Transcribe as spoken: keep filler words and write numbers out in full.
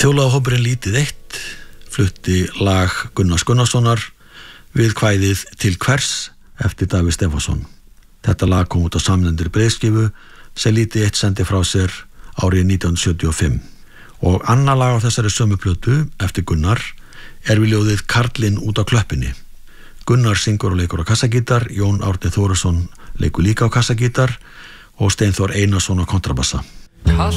Þjóðlagahópurinn Lítið eitt flutti lag Gunnars Gunnarssonar við kvæðið Til hvers eftir Davíð Stefánsson. Þetta lag kom út á samnefndri breiðskífu sem Lítið eitt sendi frá sér árið nítján hundruð sjötíu og fimm. Og annað lag á þessari sömu plötu eftir Gunnar er við ljóðið Karlinn út á klöppinni. Gunnar syngur og leikur á kassagítar, Jón Árni Þórisson leikur líka á kassagítar og Steinþór Einarsson á kontrabassa.